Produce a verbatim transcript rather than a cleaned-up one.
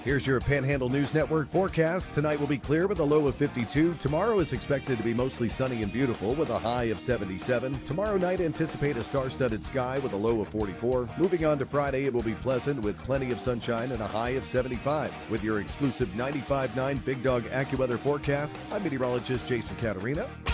Here's your Panhandle News Network forecast. Tonight will be clear with a low of fifty-two. Tomorrow is expected to be mostly sunny and beautiful with a high of seventy-seven. Tomorrow night, anticipate a star-studded sky with a low of forty-four. Moving on to Friday, it will be pleasant with plenty of sunshine and a high of seventy-five. With your exclusive ninety-five point nine Big Dog AccuWeather forecast, I'm meteorologist Jason Caterina.